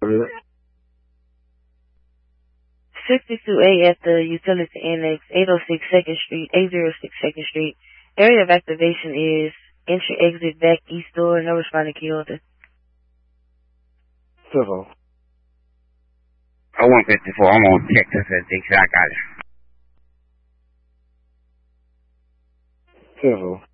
62A at the Utility Annex, 806 2nd Street, 806 2nd Street. Area of activation is entry, exit, back, east door. No responding, key holder. Civil. 154, I'm on Texas at Dixie. I got it. Civil.